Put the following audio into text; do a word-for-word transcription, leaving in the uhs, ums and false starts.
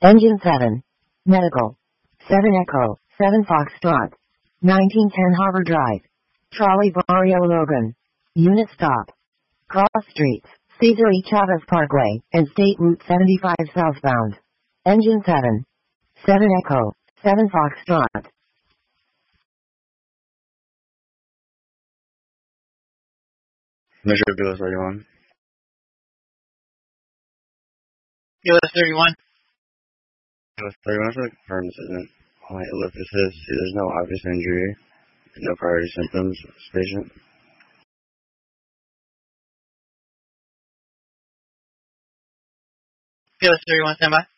Engine seven. Medical. seven Echo, seven Foxtrot. nineteen ten Harbor Drive. Trolley Barrio Logan. Unit stop. Cross streets, Cesar E. Chavez Parkway, and State Route seventy-five southbound. Engine seven. seven Echo, seven Foxtrot. Metro B L S thirty-one. B L S thirty-one. B L S thirty-one, for the confirm this isn't only a lift assist. There's no obvious injury, no priority symptoms of this patient. B L S thirty-one, stand by.